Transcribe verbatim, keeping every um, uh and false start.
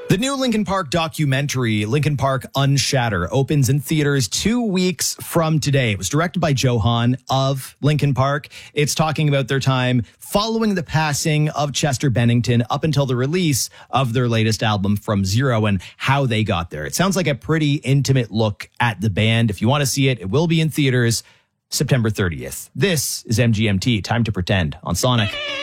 The new Linkin Park documentary, Linkin Park Unshatter, opens in theaters two weeks from today. It was directed by Joe Hahn of Linkin Park. It's talking about their time following the passing of Chester Bennington up until the release of their latest album, From Zero, and how they got there. It sounds like a pretty intimate look at the band. If you want to see it, it will be in theaters September thirtieth. This is M G M T, Time to Pretend on Sonic.